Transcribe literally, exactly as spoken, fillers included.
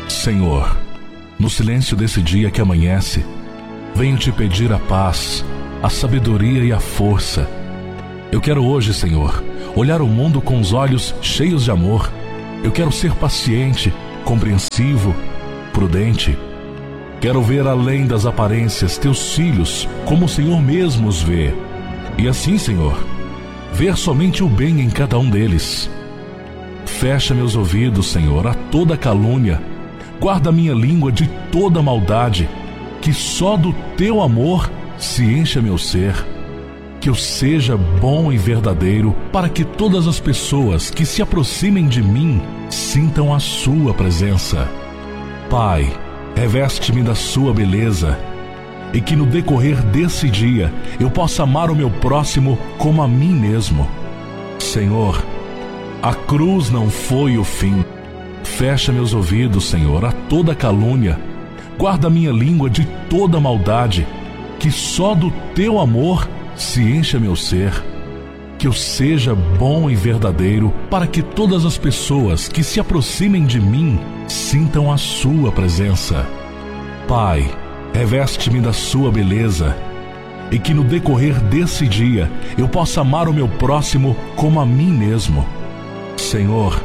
Senhor, no silêncio desse dia que amanhece, venho te pedir a paz, a sabedoria e a força. Eu quero hoje, Senhor, olhar o mundo com os olhos cheios de amor. Eu quero ser paciente, compreensivo, prudente. Quero ver além das aparências teus filhos como o Senhor mesmo os vê. E assim, Senhor, ver somente o bem em cada um deles. Fecha meus ouvidos, Senhor, a toda calúnia. Guarda minha língua de toda maldade. Que só do teu amor se encha meu ser. Que eu seja bom e verdadeiro, para que todas as pessoas que se aproximem de mim sintam a sua presença. Pai, reveste-me da sua beleza, e que no decorrer desse dia eu possa amar o meu próximo como a mim mesmo. Senhor, a cruz não foi o fim. Fecha meus ouvidos, Senhor, a toda calúnia. Guarda minha língua de toda maldade. Que só do teu amor se encha meu ser. Que eu seja bom e verdadeiro, para que todas as pessoas que se aproximem de mim sintam a sua presença. Pai, reveste-me da sua beleza, e que no decorrer desse dia eu possa amar o meu próximo como a mim mesmo. Senhor,